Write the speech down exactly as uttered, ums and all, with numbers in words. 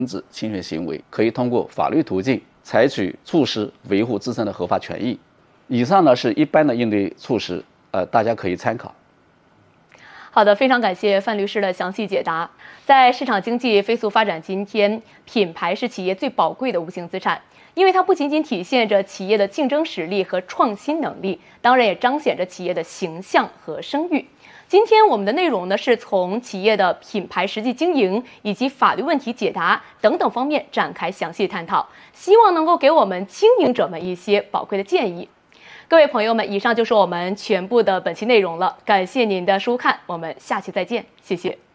止侵权行为，可以通过法律途径采取措施维护自身的合法权益。以上呢是一般的应对措施，呃，大家可以参考。 好的，非常感谢范律师的详细解答。在市场经济飞速发展今天，品牌是企业最宝贵的无形资产，因为它不仅仅体现着企业的竞争实力和创新能力，当然也彰显着企业的形象和声誉。今天我们的内容呢，是从企业的品牌实际经营以及法律问题解答等等方面展开详细探讨，希望能够给我们经营者们一些宝贵的建议。各位朋友们，以上就是我们全部的本期内容了，感谢您的收看，我们下期再见，谢谢。